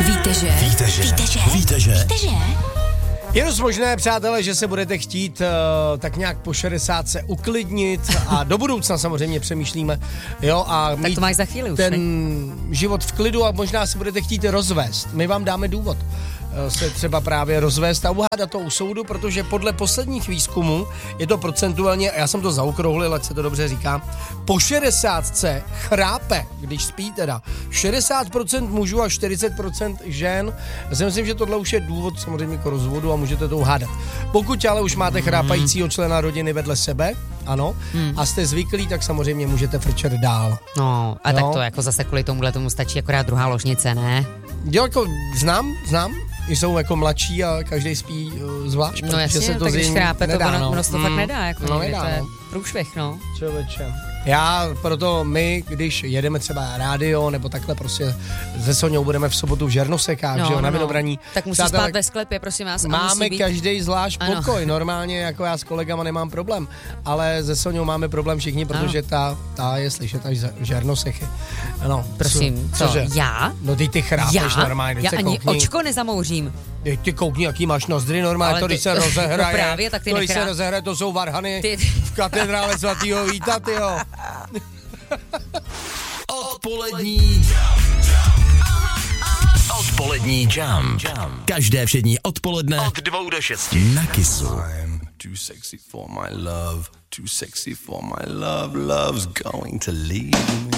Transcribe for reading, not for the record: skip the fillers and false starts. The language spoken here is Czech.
Víte, že? Je dost možné, přátelé, že se budete chtít tak nějak po 60 se uklidnit a do budoucna samozřejmě přemýšlíme, jo, a tak mít to máš za chvíli už, ten život v klidu a možná se budete chtít rozvést. My vám dáme důvod se třeba právě rozvést a uhádat to u soudu, protože podle posledních výzkumů je to procentuálně, já jsem to zaokrouhlil, ať se to dobře říká, po 60 chrápe, když spí teda, 60% mužů a 40% žen. Já si myslím, že tohle už je důvod samozřejmě k rozvodu a můžete to uhádat. Pokud ale už máte chrápajícího člena rodiny vedle sebe, ano, a jste zvyklí, tak samozřejmě můžete frčet dál. No, a tak to jako zase kvůli tomu stačí akorát druhá ložnice, ne? Jo, jako znám, jsou jako mladší a každý spí zvlášť. No jasně, se to tak když chrápe, nedá, to ono to fakt nedá, jako no, nedá, to je no. průšvih, no. Člověče. Já proto my, když jedeme třeba rádio nebo takhle prostě se Soňou budeme v sobotu v Žernosekách, že jo, na Vinobraní. Tak musí spát ve sklepě, prosím vás. Máme každý zvlášť pokoj, normálně jako já s kolegama nemám problém, ale se Soňou máme problém všichni, protože ta je slyšet až v Žernosechy. No, prosím, cože? Já? No ty chrápeš normálně, já ani očko nezamouřím. Ty koukni, jaký máš nozdry normálně, to když se rozehraje. No právě, tak ty když se rozehraje, to jsou varhany v katedrále svatýho Víta, tyjo. Odpolední jam. Každé všední odpoledne od 2 do 6 na Kissu. Too sexy for my love, too sexy for my love, love's going to leave me.